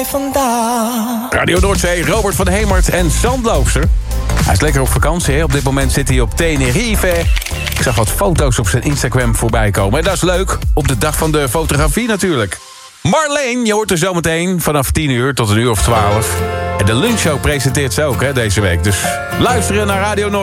vandaag. Radio Noordzee, Robert van Hemert en Zandloopster. Hij is lekker op vakantie, hè? Op dit moment zit hij op Tenerife. Ik zag wat foto's op zijn Instagram voorbij komen. En dat is leuk, op de dag van de fotografie natuurlijk. Marleen, je hoort er zometeen vanaf 10 uur tot 1 uur of 12. En de lunchshow presenteert ze ook, hè, deze week. Dus luisteren naar Radio Noordzee.